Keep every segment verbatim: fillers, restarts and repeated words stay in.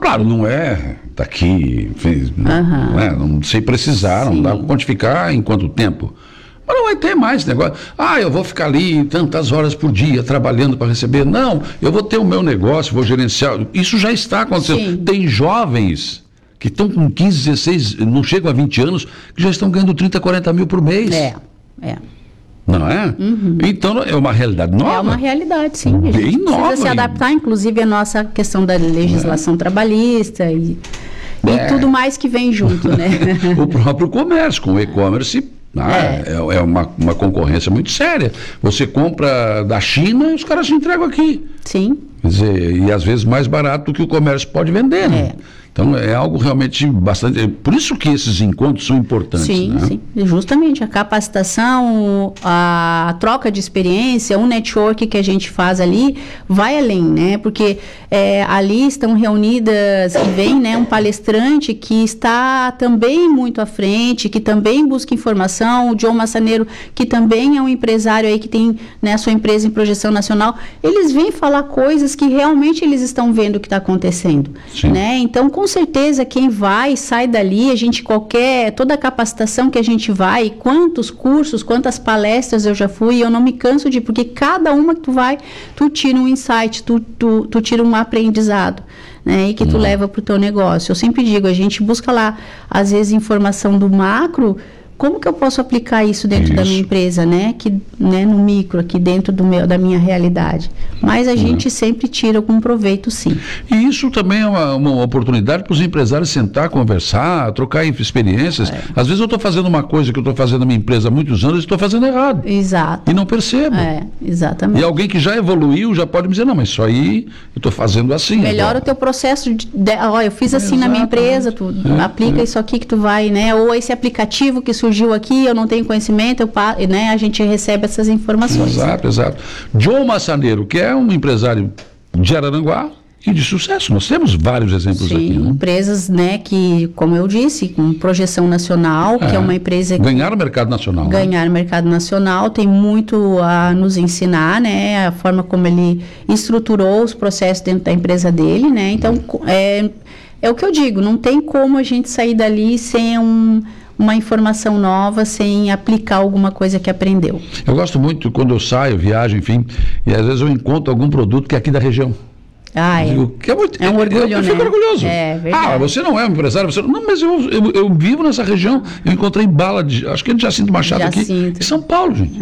Claro, não é daqui, enfim, Uhum. não, é, não sei precisar, Sim. não dá para quantificar em quanto tempo. Mas não vai ter mais esse negócio. Ah, eu vou ficar ali tantas horas por dia trabalhando para receber. Não, eu vou ter o meu negócio, vou gerenciar. Isso já está acontecendo. Sim. Tem jovens que estão com quinze, dezesseis, não chegam a vinte anos, que já estão ganhando trinta, quarenta mil por mês. É, é. Não é? Uhum. Então é uma realidade nova. É uma realidade, sim. A Bem gente nova precisa se ainda. adaptar, inclusive, à nossa questão da legislação trabalhista e, e É. tudo mais que vem junto, né? O próprio comércio, com o e-commerce, ah, É. é, é uma, uma concorrência muito séria. Você compra da China e os caras te entregam aqui. Sim. Quer dizer, e às vezes mais barato do que o comércio pode vender, né? É. Então é algo realmente bastante... Por isso que esses encontros são importantes, Sim, né? sim. E justamente a capacitação, a troca de experiência, o network que a gente faz ali vai além, né? Porque é, ali estão reunidas e vem, né, um palestrante que está também muito à frente, que também busca informação, o John Massaneiro, que também é um empresário aí que tem, né, a sua empresa em projeção nacional. Eles vêm falar coisas que realmente eles estão vendo o que está acontecendo, Sim. né? Então, com certeza, quem vai, sai dali, a gente qualquer, toda a capacitação que a gente vai, quantos cursos, quantas palestras eu já fui, eu não me canso de, porque cada uma que tu vai, tu tira um insight, tu, tu, tu tira um aprendizado, né, e que tu Hum. leva para o teu negócio. Eu sempre digo, a gente busca lá, às vezes, informação do macro. Como que eu posso aplicar isso dentro Isso. da minha empresa, né? Que, né, no micro, aqui dentro do meu, da minha realidade. Mas a gente sempre tira algum proveito, sim. E isso também é uma, uma oportunidade para os empresários sentar, conversar, trocar experiências. É. Às vezes eu estou fazendo uma coisa que eu estou fazendo na minha empresa há muitos anos e estou fazendo errado. Exato. E não percebo. É, exatamente. E alguém que já evoluiu já pode me dizer, não, mas isso aí eu estou fazendo assim. Melhora agora. o teu processo de, de ó, eu fiz assim na minha empresa, tu É, aplica é. isso aqui que tu vai, né? Ou esse aplicativo que surgiu aqui, eu não tenho conhecimento, eu, pa- né? A gente recebe essas informações. Exato, exato. John Massaneiro, que é um empresário de Araranguá e de sucesso. Nós temos vários exemplos Sim, aqui. Né? empresas, né, que, como eu disse, com projeção nacional, que é uma empresa que Ganhar o mercado nacional. né? ganhar no mercado nacional, tem muito a nos ensinar, né, a forma como ele estruturou os processos dentro da empresa dele, né, então co- é, é o que eu digo, não tem como a gente sair dali sem um, uma informação nova, sem aplicar alguma coisa que aprendeu. Eu gosto muito quando eu saio, viajo, enfim, e às vezes eu encontro algum produto que é aqui da região. Ah, é. Digo, que é, muito, É um orgulho, eu, eu fico né? orgulhoso. É, verdade. Ah, você não é um empresário, você não, não, mas eu, eu, eu vivo nessa região, eu encontrei bala de, acho que é de Jacinto Machado aqui, Jacinto. em São Paulo, gente.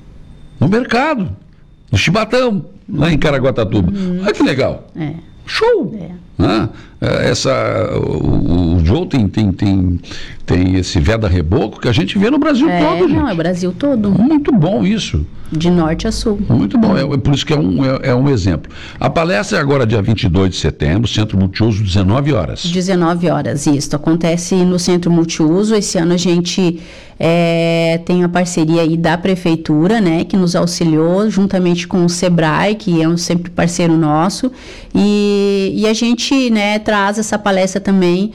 No mercado, no Chibatão, lá em Caraguatatuba. Olha que legal. É. Show! É. Né? É, Essa, o, o Joe tem, tem, tem, tem esse Veda Reboco que a gente vê no Brasil É, todo, gente. não, é o Brasil todo, Muito bom isso. de norte a sul. Muito bom, é, é por isso que é um, é, é um exemplo. A palestra é agora dia vinte e dois de setembro, Centro Multiuso, dezenove horas. dezenove horas, isso. Acontece no Centro Multiuso. Esse ano a gente é, tem a parceria aí da Prefeitura, né, que nos auxiliou, juntamente com o Sebrae, que é um sempre parceiro nosso. E, e a gente, né, traz essa palestra também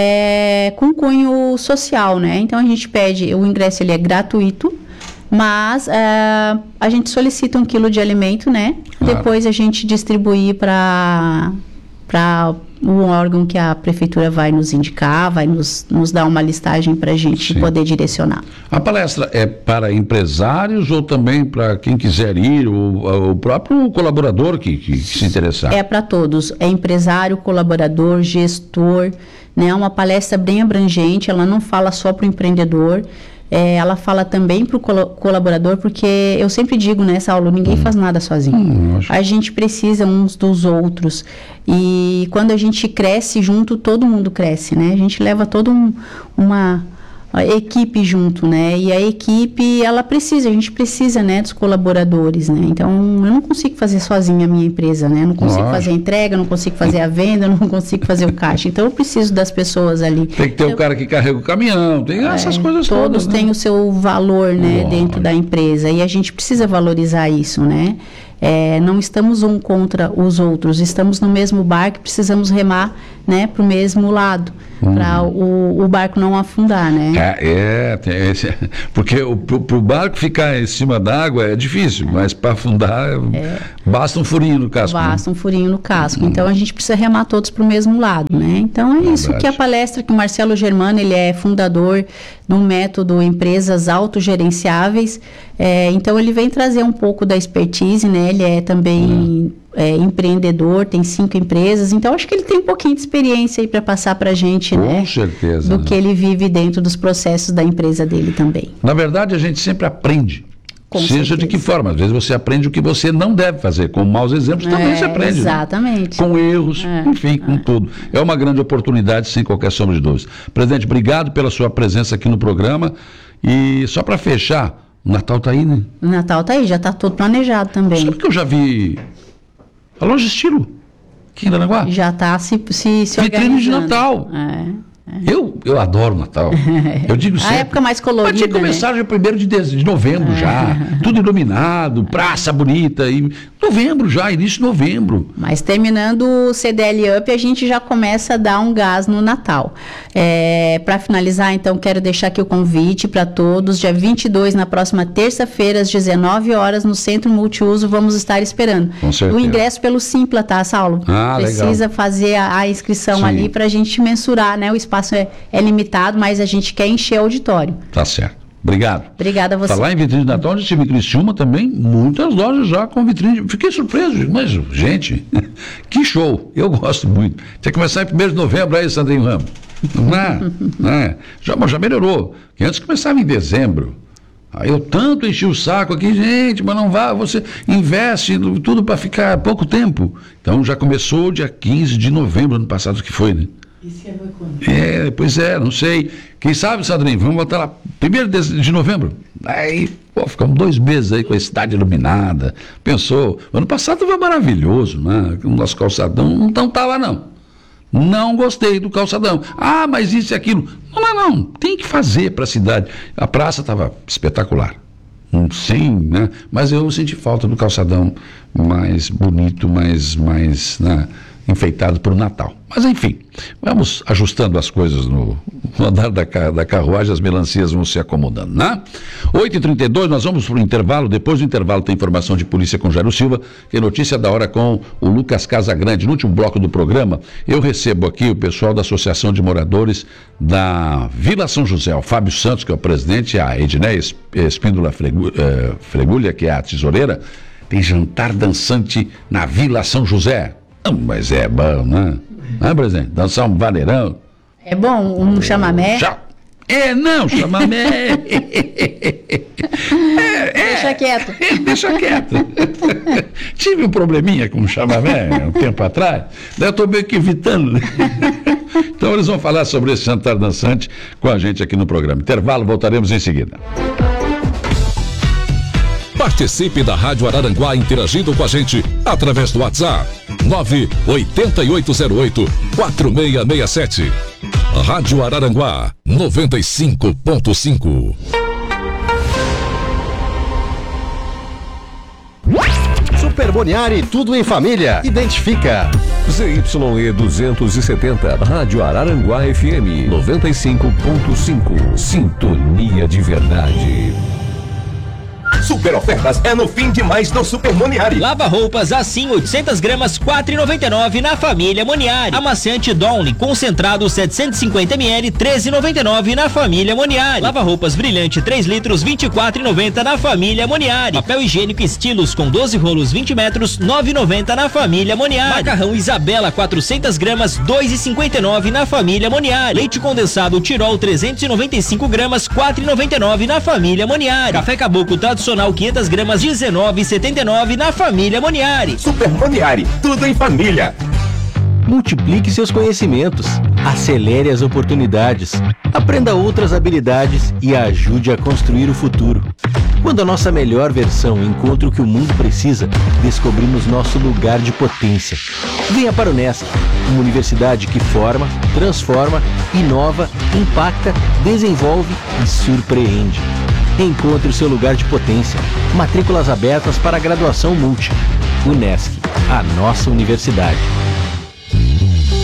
é, com cunho social, né? Então a gente pede, o ingresso ele é gratuito, mas é, a gente solicita um quilo de alimento, né? Claro. Depois a gente distribui para para o órgão que a prefeitura vai nos indicar, vai nos, nos dar uma listagem para a gente Sim. poder direcionar. A palestra é para empresários ou também para quem quiser ir, o, o próprio colaborador que, que, que se interessar? É para todos, é empresário, colaborador, gestor, né? É uma palestra bem abrangente, ela não fala só para o empreendedor, é, ela fala também para o colo- colaborador, porque eu sempre digo, né, Saulo, ninguém faz nada sozinho. Hum, eu acho- A gente precisa uns dos outros. E quando a gente cresce junto, todo mundo cresce, né? A gente leva toda um, uma a equipe junto, né? E a equipe, ela precisa, a gente precisa, né, dos colaboradores, né? Então, eu não consigo fazer sozinha a minha empresa, né? Eu não consigo Lógico. fazer a entrega, eu não consigo fazer a venda, eu não consigo fazer o caixa. Então, eu preciso das pessoas ali. Tem que ter o cara que carrega o caminhão, tem essas É, coisas todas. todos né? têm o seu valor, né, Lógico. dentro da empresa, e a gente precisa valorizar isso, né? É, não estamos um contra os outros, estamos no mesmo barco, precisamos remar, né, para o mesmo lado, uhum. para o, o barco não afundar, né? É, é tem esse, porque para o barco ficar em cima d'água é difícil, é. mas para afundar é. basta um furinho no casco. Basta né? um furinho no casco. Uhum. Então a gente precisa remar todos para o mesmo lado, né? Então é isso que a palestra que o Marcelo Germano, ele é fundador do método Empresas Autogerenciáveis, é, então ele vem trazer um pouco da expertise, né? Ele é também uhum. é, empreendedor, tem cinco empresas, então acho que ele tem um pouquinho de experiência aí para passar para a gente, Com né? certeza. Do né? que ele vive dentro dos processos da empresa dele também. Na verdade, a gente sempre aprende. Com Seja certeza. de que forma. Às vezes você aprende o que você não deve fazer. Com maus exemplos também é, se aprende. Exatamente. Né? Com erros, é, enfim, com é. tudo. É uma grande oportunidade, sem qualquer sombra de dúvidas. Presidente, obrigado pela sua presença aqui no programa. E só para fechar, o Natal está aí, né? O Natal está aí, já está todo planejado também. Sabe que eu já vi a Loja Estilo, aqui em Aranaguá? Já está se, se, se Vitrine de Natal. É. Eu, eu adoro Natal. Eu digo sempre. A época mais colorida, mas tinha que começar né? já primeiro de, de novembro já. Tudo iluminado, praça bonita. E novembro já, início de novembro. Mas terminando o C D L Up, a gente já começa a dar um gás no Natal. É, para finalizar, então, quero deixar aqui o convite para todos. Dia vinte e dois, na próxima terça-feira, às dezenove horas, no Centro Multiuso, vamos estar esperando. Com certeza. O ingresso pelo Simpla, tá, Saulo? Ah, Precisa legal. fazer a, a inscrição Sim. ali para a gente mensurar, né? O espaço é, é limitado, mas a gente quer encher o auditório. Tá certo. Obrigado. Obrigada a você. Falar em vitrine de Natal, onde estive em Criciúma também, muitas lojas já com vitrine. Fiquei surpreso, mas, gente, que show. Eu gosto muito. Tem que começar em primeiro de novembro aí, Sandrinho Ramos. Não é? Não é? Já, mas já melhorou. Que antes começava em dezembro. Aí eu tanto enchi o saco aqui, gente, mas não vá, você investe tudo para ficar pouco tempo. Então já começou dia quinze de novembro, ano passado que foi, né? Isso é quando? É, pois é, não sei. Quem sabe, Sandrinho, vamos botar lá, primeiro de, de novembro. Aí, pô, ficamos dois meses aí com a cidade iluminada. Pensou, ano passado foi maravilhoso, né? O nosso calçadão não estava, não. Não gostei do calçadão. Ah, mas isso e aquilo. Não, não, não. Tem que fazer para a cidade. A praça estava espetacular. Sim, né? Mas eu senti falta do calçadão mais bonito, mais, mais né? enfeitado para o Natal. Mas enfim, vamos ajustando as coisas no, no andar da, da carruagem, as melancias vão se acomodando, né? oito e trinta e dois, nós vamos para o intervalo. Depois do intervalo tem informação de polícia com Jairo Silva, tem notícia da hora com o Lucas Casagrande. No último bloco do programa, eu recebo aqui o pessoal da Associação de Moradores da Vila São José, o Fábio Santos, que é o presidente, a Edneia Espíndola Fregulha, que é a tesoureira. Tem jantar dançante na Vila São José. Mas é bom, né? Não é, presidente? Dançar um vaneirão. É bom, um chamamé. Já. É, não, chamamé. é, é, deixa quieto. É, deixa quieto. Tive um probleminha com o chamamé um tempo atrás, daí eu estou meio que evitando. Então eles vão falar sobre esse jantar dançante com a gente aqui no programa. Intervalo, voltaremos em seguida. Participe da Rádio Araranguá interagindo com a gente através do WhatsApp nove oito oito zero oito quatro seis seis sete. Rádio Araranguá noventa e cinco ponto cinco. Super Boniari, tudo em família. Identifica. Z Y E duzentos e setenta, Rádio Araranguá F M noventa e cinco ponto cinco. Sintonia de verdade. Super ofertas é no fim de mais do Super Moniari. Lava roupas assim oitocentas gramas, quatro reais e noventa e nove na família Moniari. Amaciante Downy concentrado setecentos e cinquenta mililitros, treze reais e noventa e nove na família Moniari. Lava roupas brilhante três litros, vinte e quatro reais e noventa na família Moniari. Papel higiênico Estilos com doze rolos, vinte metros, nove reais e noventa na família Moniari. Macarrão Isabela quatrocentas gramas, dois reais e cinquenta e nove na família Moniari. Leite condensado Tirol trezentos e noventa e cinco gramas, quatro reais e noventa e nove na família Moniari. Café Caboclo tradicional quinhentas gramas, dezenove reais e setenta e nove na família Moniari. Super Moniari, tudo em família. Multiplique seus conhecimentos, acelere as oportunidades, aprenda outras habilidades e ajude a construir o futuro. Quando a nossa melhor versão encontra o que o mundo precisa, descobrimos nosso lugar de potência. Venha para o Unesc, uma universidade que forma, transforma, inova, impacta, desenvolve e surpreende. Encontre o seu lugar de potência. Matrículas abertas para a graduação multi. Unesc, a nossa universidade.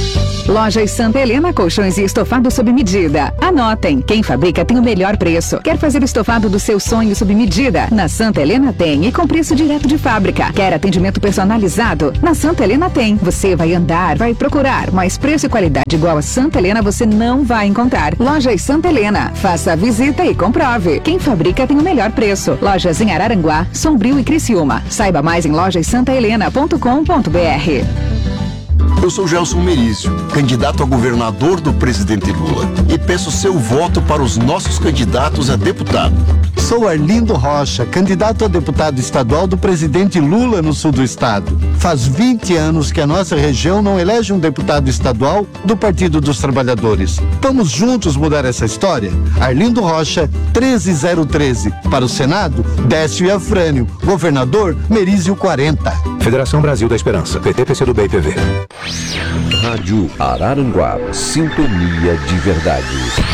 Lojas Santa Helena, colchões e estofado sob medida. Anotem, quem fabrica tem o melhor preço. Quer fazer o estofado do seu sonho sob medida? Na Santa Helena tem, e com preço direto de fábrica. Quer atendimento personalizado? Na Santa Helena tem. Você vai andar, vai procurar, mas preço e qualidade igual a Santa Helena você não vai encontrar. Lojas Santa Helena, faça a visita e comprove. Quem fabrica tem o melhor preço. Lojas em Araranguá, Sombrio e Criciúma. Saiba mais em lojas santa helena ponto com ponto b r. Eu sou Gelson Merizio, candidato a governador do presidente Lula, e peço seu voto para os nossos candidatos a deputado. Sou Arlindo Rocha, candidato a deputado estadual do presidente Lula no sul do estado. Faz vinte anos que a nossa região não elege um deputado estadual do Partido dos Trabalhadores. Vamos juntos mudar essa história? Arlindo Rocha, treze zero treze. Para o Senado, Décio Iafrânio. Governador, Merizio quarenta. Federação Brasil da Esperança, P T, P C do B e P V. Rádio Araranguá, sintonia de verdade.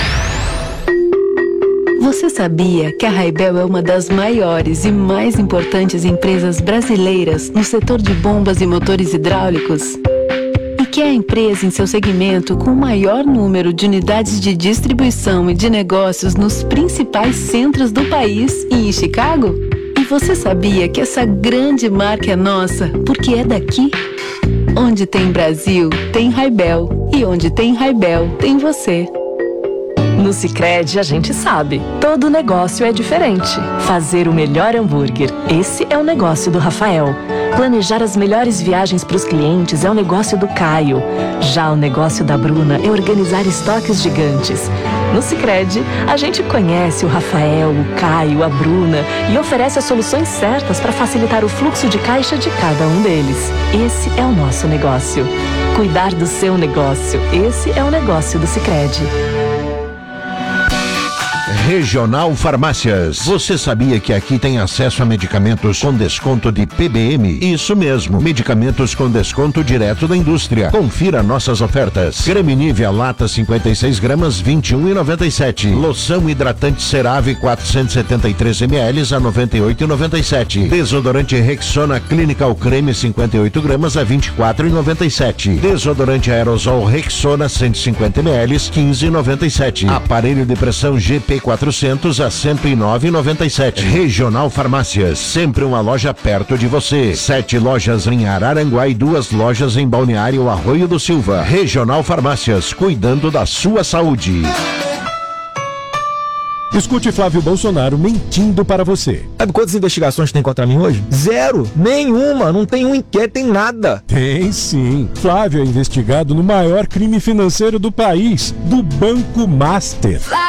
Você sabia que a Raibel é uma das maiores e mais importantes empresas brasileiras no setor de bombas e motores hidráulicos? E que é a empresa em seu segmento com o maior número de unidades de distribuição e de negócios nos principais centros do país e em Chicago? E você sabia que essa grande marca é nossa porque é daqui? Onde tem Brasil, tem Raibel. E onde tem Raibel, tem você. No Sicredi a gente sabe, todo negócio é diferente. Fazer o melhor hambúrguer, esse é o negócio do Rafael. Planejar as melhores viagens para os clientes é o negócio do Caio. Já o negócio da Bruna é organizar estoques gigantes. No Sicredi, a gente conhece o Rafael, o Caio, a Bruna e oferece as soluções certas para facilitar o fluxo de caixa de cada um deles. Esse é o nosso negócio. Cuidar do seu negócio, esse é o negócio do Sicredi. Regional Farmácias. Você sabia que aqui tem acesso a medicamentos com desconto de P B M? Isso mesmo, medicamentos com desconto direto da indústria. Confira nossas ofertas. Creme Nivea lata cinquenta e seis gramas, vinte e um reais e noventa e sete centavos. Loção hidratante CeraVe quatrocentos e setenta e três mililitros a noventa e oito reais e noventa e sete centavos. Desodorante Rexona Clinical Creme cinquenta e oito gramas a vinte e quatro reais e noventa e sete centavos. Desodorante Aerosol Rexona cento e cinquenta mililitros, quinze reais e noventa e sete centavos. Aparelho de pressão G P quatrocentos a cento e nove reais e noventa e sete centavos. Regional Farmácias, sempre uma loja perto de você. Sete lojas em Araranguá e duas lojas em Balneário Arroio do Silva. Regional Farmácias, cuidando da sua saúde. Escute Flávio Bolsonaro mentindo para você. Sabe quantas investigações tem contra mim hoje? Zero! Nenhuma! Não tem um inquérito, tem nada! Tem sim! Flávio é investigado no maior crime financeiro do país, do Banco Master.